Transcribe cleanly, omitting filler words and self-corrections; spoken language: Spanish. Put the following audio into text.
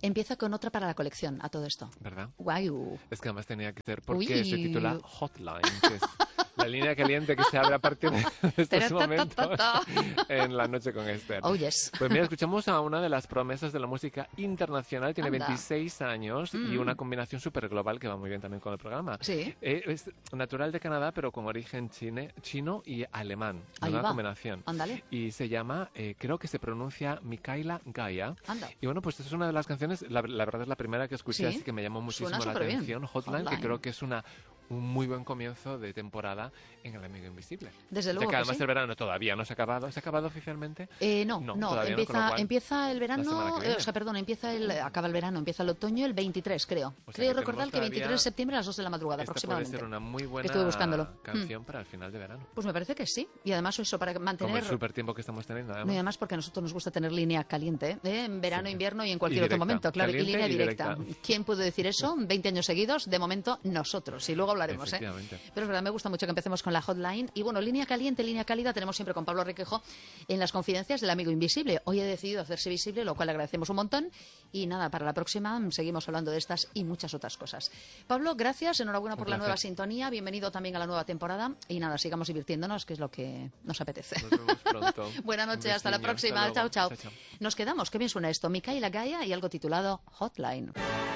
empieza con otra para la colección a todo esto. ¿Verdad? Guau. Es que además tenía que ser porque se titula Hotline, que es la línea caliente que se abre a partir de estos momentos en La Noche con Esther. Oh, yes. Pues mira, escuchamos a una de las promesas de la música internacional. Tiene 26 años y una combinación súper global que va muy bien también con el programa. Sí. Es natural de Canadá, pero con origen chino y alemán. Ahí Una va. combinación. Ándale. Y se llama, creo que se pronuncia Micaela Gaia. Anda. Y bueno, pues es una de las canciones, la verdad es la primera que escuché, Sí. así que me llamó muchísimo Suena la superbién. atención. Hotline, Hotline. que creo que es un muy buen comienzo de temporada en El Amigo Invisible. Desde O sea luego que que además sí. el verano todavía no se ha acabado. ¿Se ha acabado oficialmente? No, todavía no, con lo cual, empieza el la semana verano, que viene. acaba el verano, empieza el otoño el 23, creo. O sea Creo que recordar tenemos que 23 de todavía- septiembre a las 2 de la madrugada Esta puede aproximadamente. ser una muy buena Estuve buscándolo. canción para el final de verano. Pues me parece que sí. Y además eso, para Como mantener... el súper tiempo que estamos teniendo, No, y además. además porque a nosotros nos gusta tener línea caliente, en verano, Sí. invierno y en cualquier Y otro directa. momento, claro, y Caliente línea y directa. directa. ¿Quién puede decir eso? 20 años seguidos, de momento nosotros, y luego hablaremos, Efectivamente. Pero es verdad, me gusta mucho que empecemos con la hotline. Y bueno, línea caliente, línea cálida, tenemos siempre con Pablo Requejo en las confidencias del Amigo Invisible. Hoy he decidido hacerse visible, lo cual le agradecemos un montón. Y nada, para la próxima seguimos hablando de estas y muchas otras cosas. Pablo, gracias, enhorabuena por la nueva sintonía, bienvenido también a la nueva temporada. Y nada, sigamos divirtiéndonos, que es lo que nos apetece. Nos vemos pronto. Buenas noches, Un hasta la besiño, próxima. hasta Chao, luego. chao. Chao, chao. Nos quedamos, qué bien suena esto. Micaela Gaia y algo titulado Hotline.